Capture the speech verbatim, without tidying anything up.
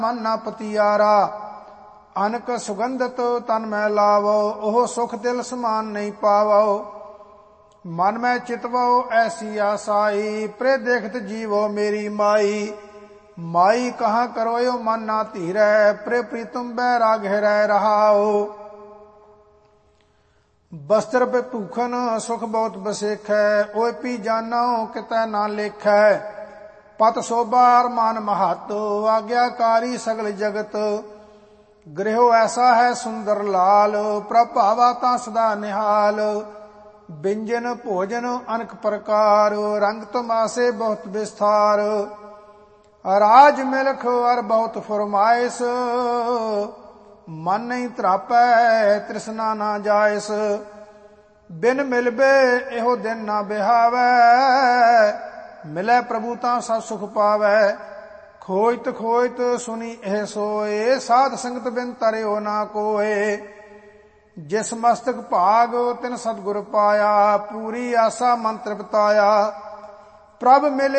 ਮਨ ਨਾ ਪਤੀਆਰਾ। ਅਨਕ ਸੁਗੰਧਤ ਤਨ ਮੈਂ ਲਾਵੋ, ਉਹ ਸੁਖ ਦਿਲ ਸਮਾਨ ਨਹੀਂ ਪਾਵੋ। ਮਨ ਮੈਂ ਚਿਤਵੋ ਐਸੀ ਆਸਾਈ, ਪ੍ਰੇ ਦੇਖਤ ਜੀਵੋ ਮੇਰੀ ਮਾਈ। ਮਾਈ ਕਹਾਂ ਕਰੋਇਓ ਮਨ ਨਾ ਧੀਰੈ, ਪ੍ਰੇ ਪ੍ਰੀਤਮ ਬੈਰਾਗ ਰਹਿ ਰਹਾਓ। ਬਸਤਰ ਪੇ ਭੂਖਨ ਸੁਖ ਬਹੁਤ ਬਸੇਖੈ, ਓਏ ਪੀ ਜਾਨੋ ਕਿਤੈ ਨਾ ਲੇਖੈ। ਪਤ ਸੋਭਾ ਮਾਨ ਮਹਤ, ਆਗਿਆਕਾਰੀ ਸਗਲ ਜਗਤ। ਗ੍ਰਹਿਓ ਐਸਾ ਹੈ ਸੁੰਦਰ ਲਾਲ, ਪ੍ਰਭਾਵਾ ਤਾਂ ਸਦਾ ਨਿਹਾਲ। ਬਿੰਜਨ ਭੋਜਨ ਅਨਕ ਪ੍ਰਕਾਰ, ਰੰਗ ਤਮਾਸੇ ਬਹੁਤ ਵਿਸਥਾਰ। ਰਾਜ ਮਿਲਖ ਅਰ ਬਹੁਤ ਫਰਮਾਇਸ, ਮਨ ਨਹੀਂ ਤਰਾਪੈ ਤ੍ਰਿਸ਼ਨਾ ਨਾ ਜਾਇਸ। ਬਿਨ ਮਿਲਬੇ ਇਹੋ ਦਿਨ ਨਾ ਬਿਹਾਵੈ, ਮਿਲੈ ਪ੍ਰਭੂ ਤਾਂ ਸਭ ਸੁਖ ਪਾਵੈ। ਖੋਜਤ ਖੋਜਤ ਸੁਣੀ ਇਹ ਸੋਏ, ਸਾਧ ਸੰਗਤ ਬਿਨ ਤਰਿਓ ਨਾ ਕੋਏ। ਜਿਸ ਮਸਤਕ ਭਾਗ ਤਿਨ ਸਤਿਗੁਰ ਪਾਇਆ, ਪੂਰੀ ਆਸਾ ਮਨ ਤ੍ਰਿਪਤਾਇਆ। ਪ੍ਰਭ ਮਿਲੇ